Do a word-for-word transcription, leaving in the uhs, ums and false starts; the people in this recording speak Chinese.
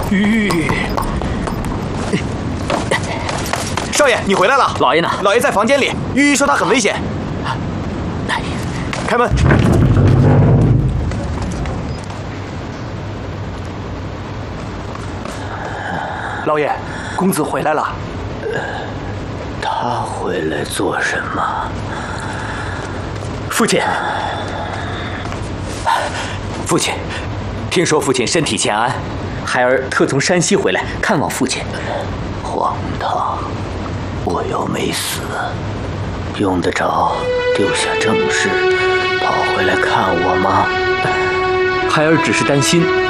吁！少爷，你回来了。 老爷呢？ 老爷在房间里。玉玉说他很危险。开门。老爷，公子回来了。 他回来做什么？ 父亲，父亲，听说父亲身体欠安，孩儿特从山西回来看望父亲。 荒唐！我又没死，用得着丢下正事跑回来看我吗？ 孩儿只是担心